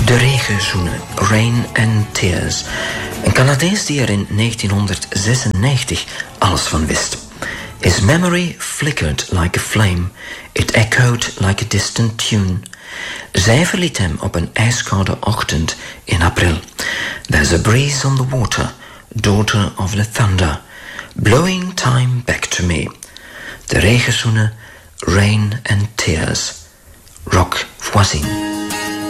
De regenzoenen, Rain and Tears. Een Canadees die er in 1996 alles van wist. His memory flickered like a flame. It echoed like a distant tune. Zij verliet hem op een ijskoude ochtend in april. There's a breeze on the water, daughter of the thunder, blowing time back to me. De regenzoenen, Rain and Tears. Roch Voisine.